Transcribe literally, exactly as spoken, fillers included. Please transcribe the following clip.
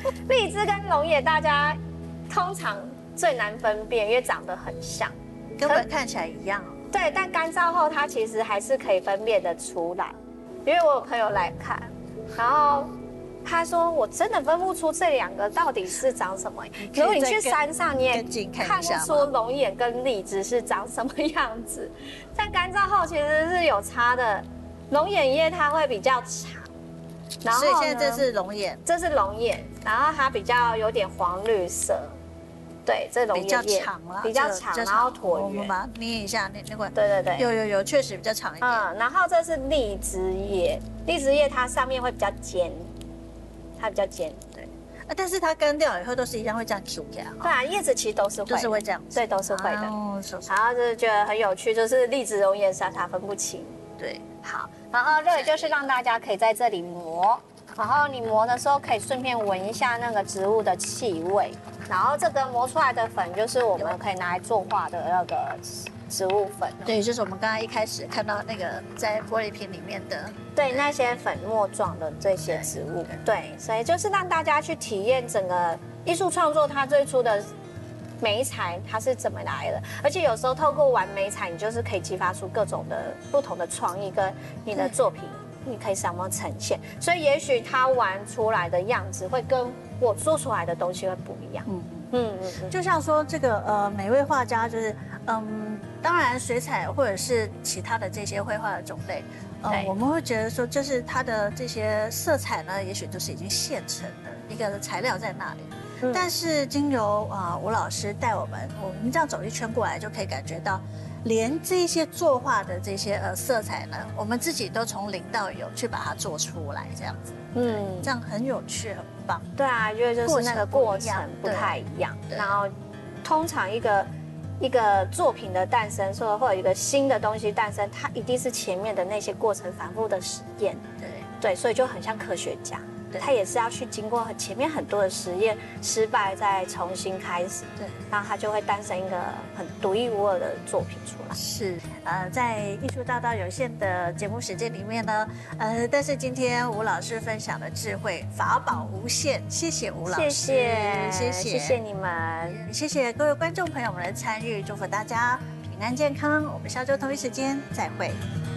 荔枝跟龙眼大家通常最难分辨，因为长得很像， 根本看起来一样。 对，但干燥后它其实还是可以分辨得出来。因为我有朋友来看，然后他说我真的分不出这两个到底是长什么。如果你去山上，你也看不出龙眼跟荔枝是长什么样子。但干燥后其实是有差的，龙眼叶它会比较长。然后所以现在这是龙眼， 这是龙眼，然后它比较有点黄绿色。对，这龙眼叶比较长了， 比较长，然后椭圆。 我们把它捏一下，那那块。 对对对， 有有有，确实比较长一点。 嗯，然后这是荔枝叶，荔枝叶它上面会比较尖，它比较尖。对， 啊，但是它干掉以后都是一样会这样 Q 起来。 对啊，叶子其实都是会， 都是会这样， 对，都是会的。 哦， 然后就是觉得很有趣，就是荔枝龙眼傻傻分不清。 对， 好，然后这里就是让大家可以在这里磨。然后你磨的时候可以顺便闻一下那个植物的气味，然后这个磨出来的粉就是我们可以拿来作画的那个植物粉。 对，就是我们刚刚一开始看到那个在玻璃瓶里面的， 对，那些粉末状的这些植物。对，所以就是让大家去体验整个艺术创作它最初的媒材它是怎么来的，而且有时候透过玩媒材，你就是可以激发出各种的不同的创意跟你的作品。你可以怎么呈现，所以也许他玩出来的样子会跟我做出来的东西会不一样。嗯嗯嗯， 就像说这个呃，每位画家就是嗯，当然水彩或者是其他的这些绘画的种类，呃，我们会觉得说，就是它的这些色彩呢，也许都是已经现成的一个材料在那里。嗯、但是经由啊、呃、吴老师带我们，我们这样走一圈过来，就可以感觉到。连这些作画的这些呃色彩呢，我们自己都从零到有去把它做出来，这样子，嗯，这样很有趣，很棒。 对啊，因为就是那个过程不太一样。然后，通常一个一个作品的诞生，说或者一个新的东西诞生，它一定是前面的那些过程反复的实验。 对对，所以就很像科学家。他也是要去经过前面很多的实验失败，再重新开始，对，然后他就会诞生一个很独一无二的作品出来。 是，呃，在艺术大道有限的节目时间里面呢，呃，但是今天吴老师分享的智慧法宝无限，谢谢吴老师， 谢谢， 谢谢， 谢谢你们， 谢谢各位观众朋友们的参与，祝福大家平安健康，我们下周同一时间再会。